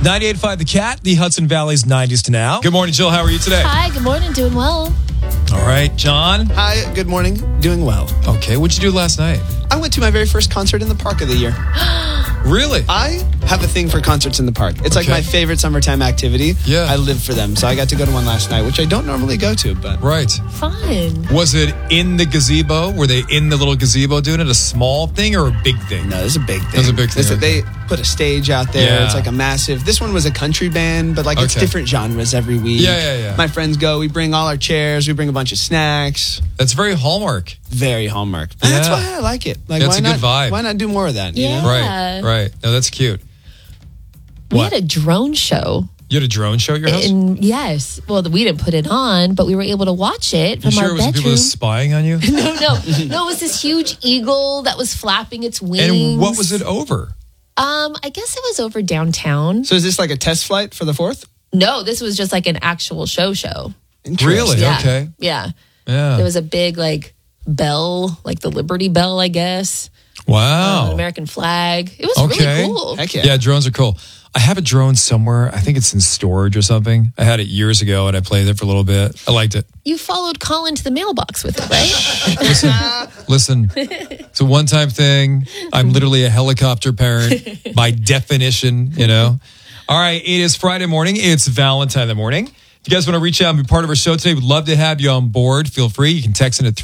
98.5 The Cat, the Hudson Valley's 90s to now. Good morning, Jill. How are you today? Hi, good morning. Doing well. All right, John. Hi, good morning. Doing well. Okay, what'd you do last night? I went to my very first concert in the park of the year. Really? I have a thing for concerts in the park. It's like my favorite summertime activity. Yeah. I live for them. So I got to go to one last night, which I don't normally go to, but... Right. Fun. Was it in the gazebo? Were they in the little gazebo doing it? A small thing or a big thing? No, it's a big thing. It was a big thing. They put a stage out there. Yeah. It's like a massive... This one was a country band, but it's different genres every week. Yeah. My friends go. We bring all our chairs. We bring a bunch of snacks. That's very Hallmark. Very Hallmark. And that's why I like it. Like, That's why a not, good vibe. Why not do more of that? You know? Right. No, that's cute. We had a drone show. You had a drone show at your house? Yes. Well, we didn't put it on, but we were able to watch it from You sure our it was bedroom. people spying on you? No. It was this huge eagle that was flapping its wings. And what was it over? I guess it was over downtown. So is this like a test flight for the 4th? No, this was just like an actual show. Really? Yeah. Okay. Yeah. Yeah. There was a big bell, like the Liberty Bell, I guess. Wow. An American flag. It was really cool. Heck yeah. Yeah, drones are cool. I have a drone somewhere. I think it's in storage or something. I had it years ago and I played it for a little bit. I liked it. You followed Colin to the mailbox with it, right? Listen, it's a one-time thing. I'm literally a helicopter parent by definition, you know. All right, it is Friday morning. It's Valentine the morning. If you guys want to reach out and be part of our show today, we'd love to have you on board. Feel free. You can text in at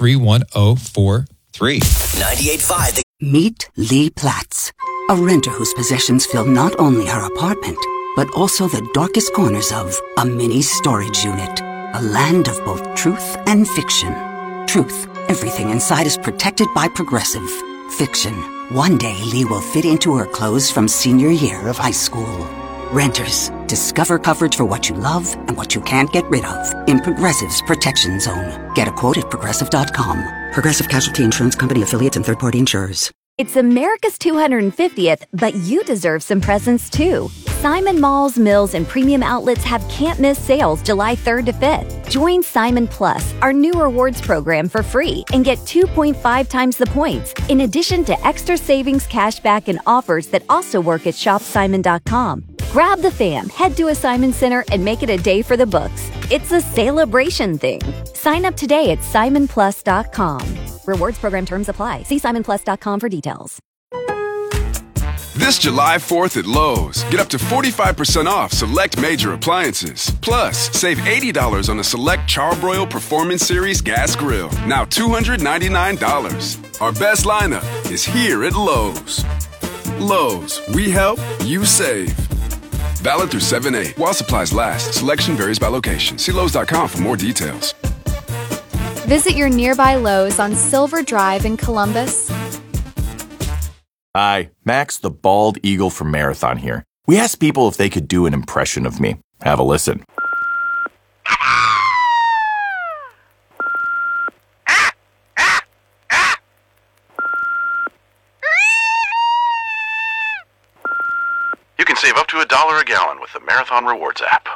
31043. 98.5. Meet Lee Platts, a renter whose possessions fill not only her apartment, but also the darkest corners of a mini storage unit. A land of both truth and fiction. Truth, everything inside is protected by Progressive. Fiction, one day Lee will fit into her clothes from senior year of high school. Renters, discover coverage for what you love and what you can't get rid of in Progressive's Protection Zone. Get a quote at Progressive.com. Progressive Casualty Insurance Company affiliates and third-party insurers. It's America's 250th, but you deserve some presents too. Simon Malls, Mills, and premium outlets have can't-miss sales July 3rd to 5th. Join Simon Plus, our new rewards program, for free and get 2.5 times the points, in addition to extra savings, cashback, and offers that also work at shopsimon.com. Grab the fam, head to a Simon Center, and make it a day for the books. It's a celebration thing. Sign up today at simonplus.com. Rewards program terms apply. See simonplus.com for details. This July 4th at Lowe's, get up to 45% off select major appliances. Plus, save $80 on a select Charbroil Performance Series gas grill, now $299. Our best lineup is here at Lowe's. Lowe's, we help, you save. Valid through 7/8. While supplies last, selection varies by location. See Lowe's.com for more details. Visit your nearby Lowe's on Silver Drive in Columbus. Hi, Max the Bald Eagle from Marathon here. We asked people if they could do an impression of me. Have a listen. You can save up to $1 a gallon with the Marathon Rewards app.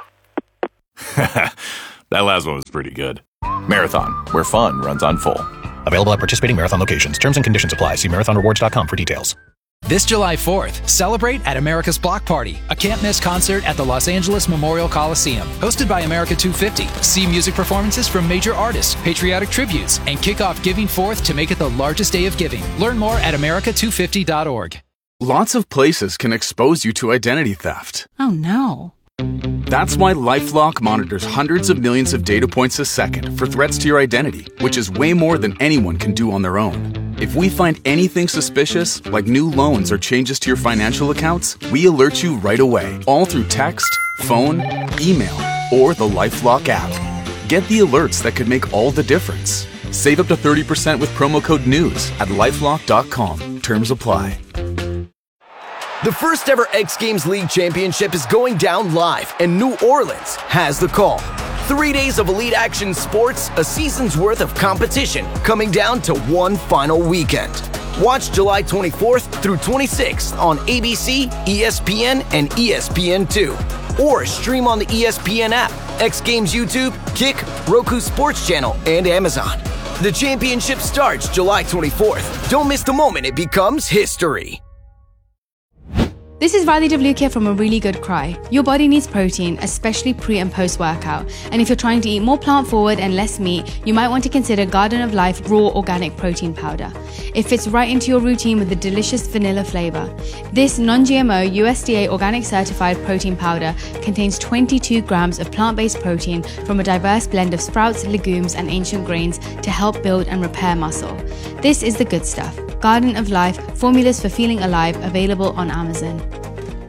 That last one was pretty good. Marathon, where fun runs on full. Available at participating Marathon locations. Terms and conditions apply. See marathonrewards.com for details. This July 4th, celebrate at America's Block Party, a can't-miss concert at the Los Angeles Memorial Coliseum. Hosted by America 250. See music performances from major artists, patriotic tributes, and kick off Giving Forth to make it the largest day of giving. Learn more at america250.org. Lots of places can expose you to identity theft. Oh no. That's why LifeLock monitors hundreds of millions of data points a second for threats to your identity, which is way more than anyone can do on their own. If we find anything suspicious, like new loans or changes to your financial accounts, we alert you right away, all through text, phone, email, or the LifeLock app. Get the alerts that could make all the difference. Save up to 30% with promo code NEWS at LifeLock.com. Terms apply. The first ever X Games League Championship is going down live, and New Orleans has the call. 3 days of elite action sports, a season's worth of competition, coming down to one final weekend. Watch July 24th through 26th on ABC, ESPN, and ESPN2. Or stream on the ESPN app, X Games YouTube, Kick, Roku Sports Channel, and Amazon. The championship starts July 24th. Don't miss the moment it becomes history. This is Radhi Devlukia from A Really Good Cry. Your body needs protein, especially pre and post workout. And if you're trying to eat more plant forward and less meat, you might want to consider Garden of Life Raw Organic Protein Powder. It fits right into your routine with a delicious vanilla flavor. This non-GMO USDA organic certified protein powder contains 22 grams of plant-based protein from a diverse blend of sprouts, legumes, and ancient grains to help build and repair muscle. This is the good stuff. Garden of Life, formulas for feeling alive, available on Amazon.